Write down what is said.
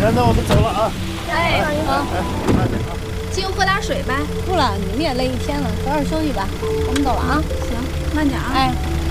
那我们走了啊。 哎，好， 慢点啊。 进屋喝点水呗。 不了，你们也累一天了，早点休息吧。我们走了啊。 行，慢点啊。 哎。